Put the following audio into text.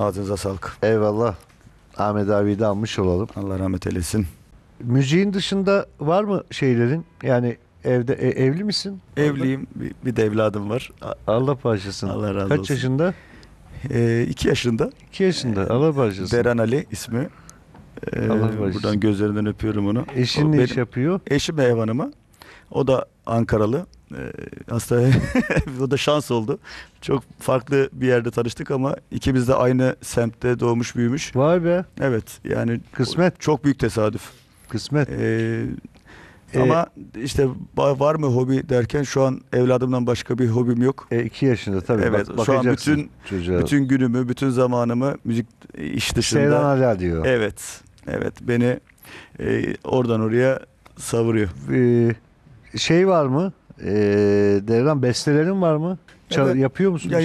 Ağzınıza sağlık. Eyvallah. Ahmet abiyi de almış olalım. Allah rahmet eylesin. Müziğin dışında var mı şeylerin? Yani evde evli misin? Evliyim. Bir de evladım var. Allah bağışlasın. Allah razı Kaç olsun. yaşında? 2 yaşında. 2 yaşında. Allah bağışlasın. Deren Ali ismi. Allah bağışlasın. Buradan gözlerinden öpüyorum onu. Eşin ne O iş yapıyor? Eşim ev hanımı. O da Ankaralı. Aslında o da şans oldu. Çok farklı bir yerde tanıştık ama ikimiz de aynı semtte doğmuş büyümüş. Vay be. Evet yani Kısmet. çok büyük tesadüf. Kısmet. Ama işte var mı hobi derken şu an evladımdan başka bir hobim yok. 2 yaşında tabii. Evet, şu an Bakacaksın çocuğa. bütün günümü, bütün zamanımı müzik iş dışında. Seyran Ala diyor. Evet. Evet, beni oradan oraya savuruyor. Şey var mı? Devran bestelerin var mı? Evet. Yapıyor musun? Ya